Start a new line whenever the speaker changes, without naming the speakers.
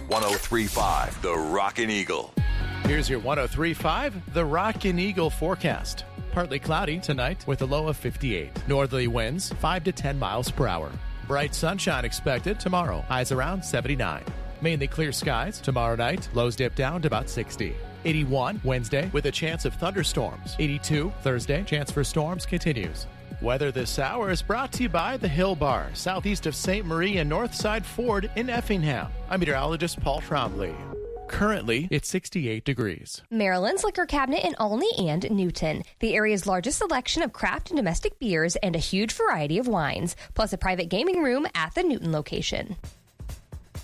103.5 The Rockin' Eagle.
Here's your 103.5 The Rockin' Eagle forecast. Partly cloudy tonight with a low of 58. Northerly winds 5 to 10 miles per hour. Bright sunshine expected tomorrow. Highs around 79. Mainly clear skies tomorrow night. Lows dip down to about 60. 81 Wednesday with a chance of thunderstorms. 82 Thursday. Chance for storms continues. Weather this hour is brought to you by the Hill Bar, southeast of St. Marie and Northside Ford in Effingham. I'm meteorologist Paul Trombley. Currently, it's 68 degrees.
Maryland's Liquor Cabinet in Olney and Newton. The area's largest selection of craft and domestic beers and a huge variety of wines, plus a private gaming room at the Newton location.